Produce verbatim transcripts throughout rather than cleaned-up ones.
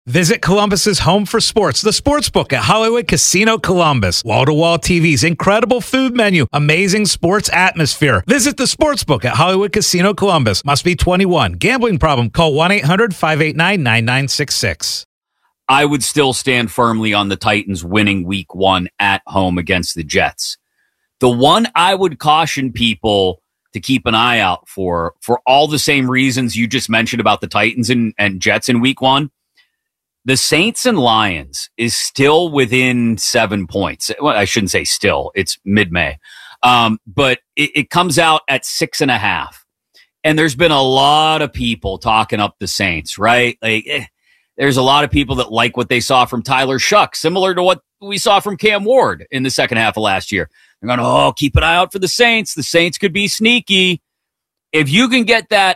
Visit Columbus's home for sports, the Sportsbook at Hollywood Casino Columbus. Wall-to-wall T Vs, incredible food menu, amazing sports atmosphere. Visit the Sportsbook at Hollywood Casino Columbus. Must be twenty-one. Gambling problem? Call one eight hundred five eight nine nine nine six six. I would still stand firmly on the Titans winning week one at home against the Jets. The one I would caution people to keep an eye out for, for all the same reasons you just mentioned about the Titans and, and Jets in week one, the Saints and Lions is still within seven points. Well, I shouldn't say still. It's mid-May. Um, but it, it comes out at six and a half. And there's been a lot of people talking up the Saints, right? Like, eh, there's a lot of people that like what they saw from Tyler Shuck, similar to what we saw from Cam Ward in the second half of last year. They're going, oh, keep an eye out for the Saints. The Saints could be sneaky. If you can get that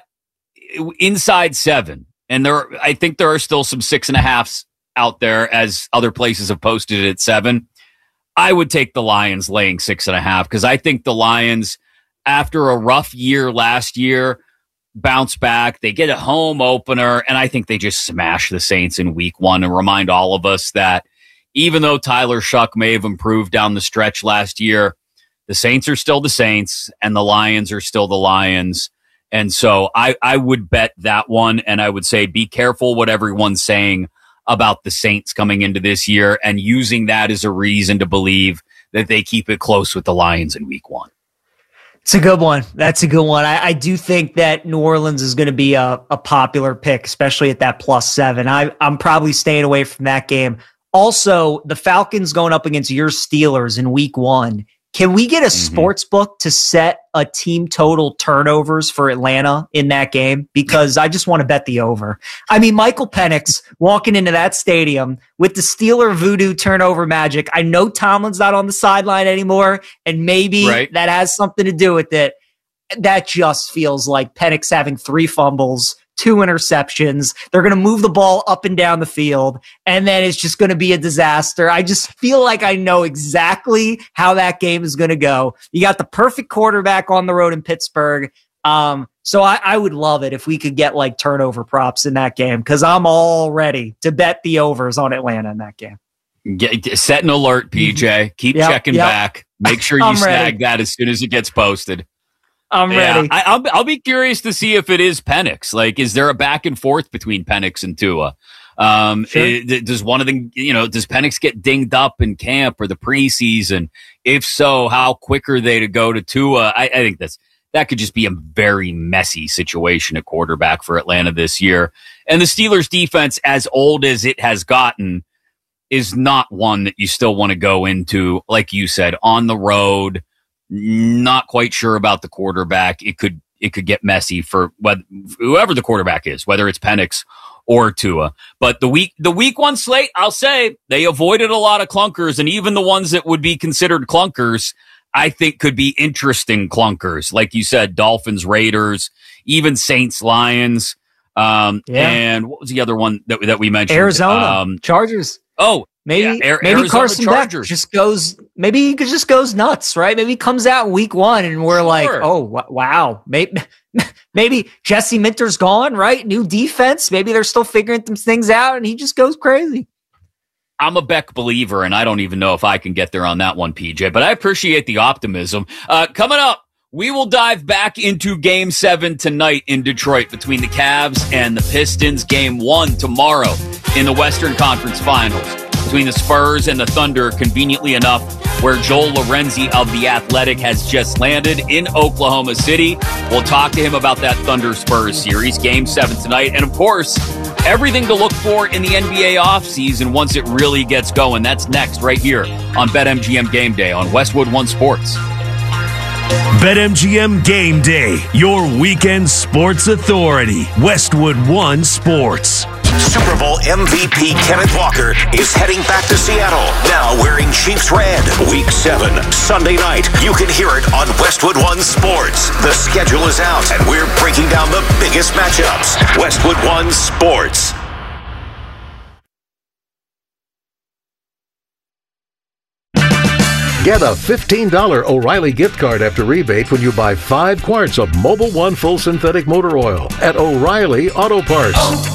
inside seven, and there, I think there are still some six and a halves out there as other places have posted it at seven. I would take the Lions laying six and a half because I think the Lions, after a rough year last year, bounce back. They get a home opener, and I think they just smash the Saints in week one and remind all of us that even though Tyler Shuck may have improved down the stretch last year, the Saints are still the Saints, and the Lions are still the Lions. And so I, I would bet that one, and I would say be careful what everyone's saying about the Saints coming into this year and using that as a reason to believe that they keep it close with the Lions in week one. It's a good one. That's a good one. I, I do think that New Orleans is going to be a, a popular pick, especially at that plus seven. I, I'm probably staying away from that game. Also, the Falcons going up against your Steelers in week one. Can we get a mm-hmm. sports book to set a team total turnovers for Atlanta in that game? Because I just want to bet the over. I mean, Michael Penix walking into that stadium with the Steeler voodoo turnover magic. I know Tomlin's not on the sideline anymore, and maybe right. that has something to do with it. That just feels like Penix having three fumbles, two interceptions. They're going to move the ball up and down the field, and then it's just going to be a disaster. I just feel like I know exactly how that game is going to go. You got the perfect quarterback on the road in Pittsburgh. Um, so I, I would love it if we could get like turnover props in that game, because I'm all ready to bet the overs on Atlanta in that game. Get, get, set an alert, P J. Keep yep, checking yep. back. Make sure you snag ready. that as soon as it gets posted. I'm yeah, ready. I, I'll, I'll be curious to see if it is Penix. Like, is there a back and forth between Penix and Tua? Um, sure. it, does one of them, you know, does Penix get dinged up in camp or the preseason? If so, how quick are they to go to Tua? I, I think that's, that could just be a very messy situation at quarterback for Atlanta this year. And the Steelers defense, as old as it has gotten, is not one that you still want to go into, like you said, on the road. Not quite sure about the quarterback. It could it could get messy for whether, whoever the quarterback is, whether it's Penix or Tua. But the week the week one slate, I'll say they avoided a lot of clunkers, and even the ones that would be considered clunkers, I think could be interesting clunkers. Like you said, Dolphins, Raiders, even Saints, Lions, um, yeah. and what was the other one that that we mentioned? Arizona, um, Chargers. Oh. Maybe yeah, maybe Arizona Carson Chargers. Beck just goes. Maybe he just goes nuts, right? Maybe he comes out in week one, and we're sure. like, "Oh, wow!" Maybe maybe Jesse Minter's gone, right? New defense. Maybe they're still figuring some things out, and he just goes crazy. I'm a Beck believer, and I don't even know if I can get there on that one, P J. But I appreciate the optimism. Uh, coming up, we will dive back into Game Seven tonight in Detroit between the Cavs and the Pistons. Game One tomorrow in the Western Conference Finals between the Spurs and the Thunder, conveniently enough, where Joel Lorenzi of The Athletic has just landed in Oklahoma City. We'll talk to him about that Thunder-Spurs series, Game seven tonight. And, of course, everything to look for in the N B A offseason once it really gets going. That's next right here on BetMGM Game Day on Westwood One Sports. BetMGM Game Day, your weekend sports authority. Westwood One Sports. Super Bowl M V P Kenneth Walker is heading back to Seattle, now wearing Chiefs red. Week seven, Sunday night. You can hear it on Westwood One Sports. The schedule is out, and we're breaking down the biggest matchups. Westwood One Sports. Get a fifteen dollars O'Reilly gift card after rebate when you buy five quarts of Mobil One Full Synthetic Motor Oil at O'Reilly Auto Parts.